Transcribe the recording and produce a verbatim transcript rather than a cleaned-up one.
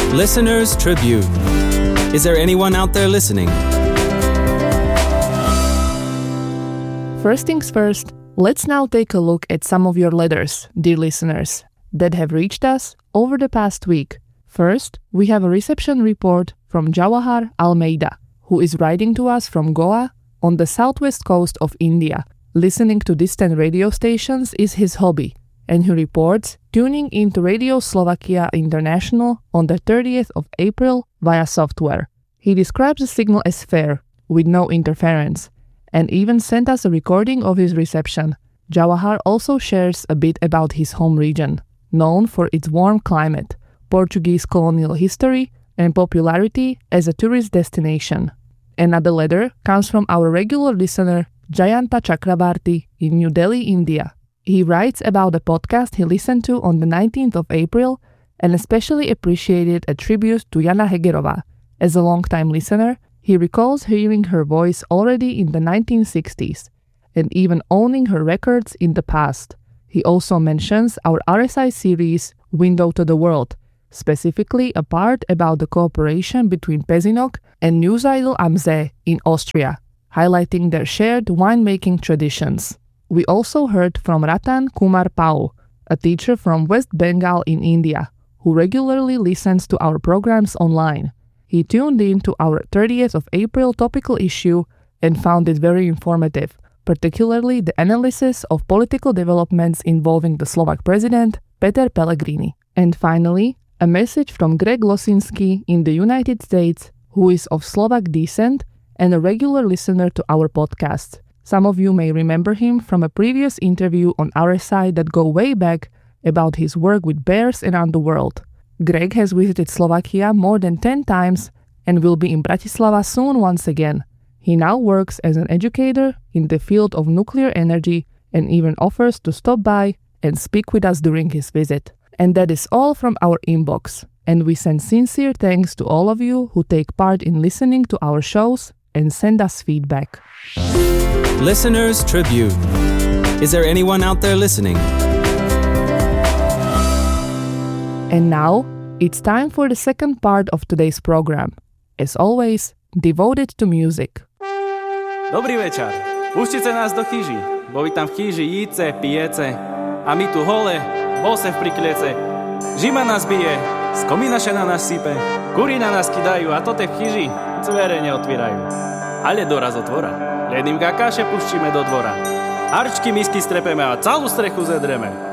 Listener's Tribune. Is there anyone out there listening? First things first, let's now take a look at some of your letters, dear listeners, that have reached us over the past week. First, we have a reception report from Jawahar Almeida, who is writing to us from Goa on the southwest coast of India. Listening to distant radio stations is his hobby, and he reports tuning into Radio Slovakia International on the thirtieth of April via software. He describes the signal as fair, with no interference, and even sent us a recording of his reception. Jawahar also shares a bit about his home region, known for its warm climate, Portuguese colonial history, and popularity as a tourist destination. Another letter comes from our regular listener, Jayanta Chakrabarti in New Delhi, India. He writes about the podcast he listened to on the nineteenth of April and especially appreciated a tribute to Jana Hegerova. As a long-time listener, he recalls hearing her voice already in the nineteen sixties and even owning her records in the past. He also mentions our R S I series Window to the World, specifically a part about the cooperation between Pezinok and Newsidle am See in Austria, highlighting their shared winemaking traditions. We also heard from Ratan Kumar Pau, a teacher from West Bengal in India, who regularly listens to our programs online. He tuned in to our thirtieth of April topical issue and found it very informative, particularly the analysis of political developments involving the Slovak president, Peter Pellegrini. And finally, a message from Greg Losinski in the United States, who is of Slovak descent and a regular listener to our podcast. Some of you may remember him from a previous interview on R S I that go way back about his work with bears around the world. Greg has visited Slovakia more than ten times and will be in Bratislava soon once again. He now works as an educator in the field of nuclear energy and even offers to stop by and speak with us during his visit. And that is all from our inbox. And we send sincere thanks to all of you who take part in listening to our shows and send us feedback. Listener's Tribune. Is there anyone out there listening? And now, it's time for the second part of today's program. As always, devoted to music. Dobrý večer. Púšťte nás do chyží. Boli tam v chyži jíce, pijece. A my tu hole, bose v prikliece. Žima nás bije, z komínaše na nás sype. Kuri na nás kidajú a tote v chyži dvere neotvírajú. Ale doraz otvora. Len im kakáše puštíme do dvora. Harčky misky strepeme a celú strechu zedreme.